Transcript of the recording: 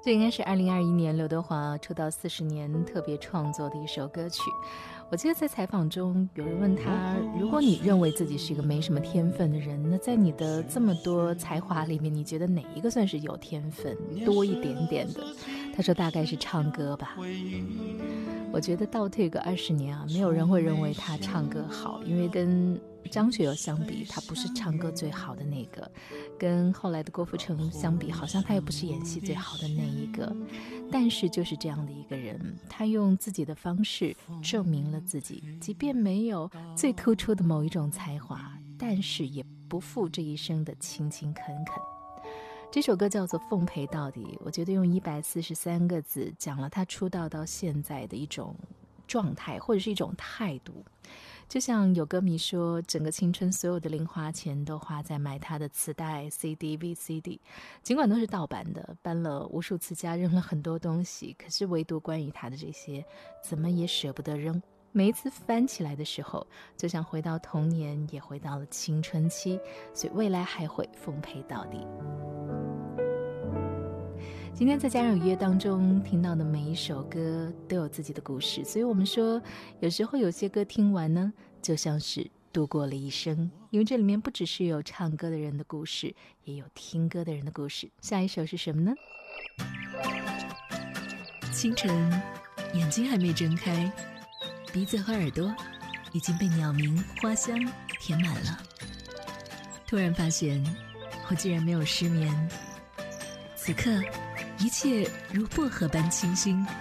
这应该是2021年刘德华出道40年特别创作的一首歌曲。我记得在采访中有人问他，如果你认为自己是一个没什么天分的人，那在你的这么多才华里面，你觉得哪一个算是有天分多一点点的？他说大概是唱歌吧。我觉得倒退个20年啊，没有人会认为他唱歌好，因为跟张学友相比，他不是唱歌最好的那个，跟后来的郭富城相比，好像他也不是演戏最好的那一个。但是就是这样的一个人，他用自己的方式证明了自己，即便没有最突出的某一种才华，但是也不负这一生的勤勤恳恳。这首歌叫做《奉陪到底》，我觉得用143个字讲了他出道到现在的一种状态，或者是一种态度。就像有歌迷说，整个青春所有的零花钱都花在买他的磁带、CD、VCD， 尽管都是盗版的，搬了无数次家，扔了很多东西，可是唯独关于他的这些，怎么也舍不得扔。每一次翻起来的时候，就像回到童年，也回到了青春期，所以未来还会奉陪到底。今天在家人有约当中听到的每一首歌都有自己的故事，所以我们说有时候有些歌听完呢，就像是度过了一生，因为这里面不只是有唱歌的人的故事，也有听歌的人的故事。下一首是什么呢？ 清晨，眼睛还没睁开，鼻子和耳朵已经被鸟鸣花香填满了。突然发现我竟然没有失眠，此刻一切如薄荷般清新，